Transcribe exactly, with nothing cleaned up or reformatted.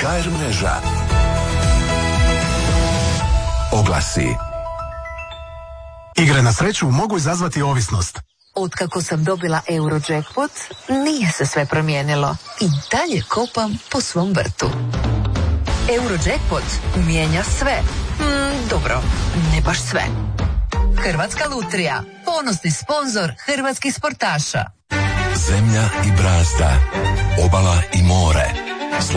ha er mreža. Oglasi. Igre na sreću mogu izazvati ovisnost. Otkako sam dobila Eurojackpot, nije se sve promijenilo. I dalje kopam po svom vrtu. Eurojackpot mijenja sve. Mm, dobro, ne baš sve. Hrvatska lutrija, ponosni sponzor hrvatskih sportaša. Zemlja i brazda, obala i more.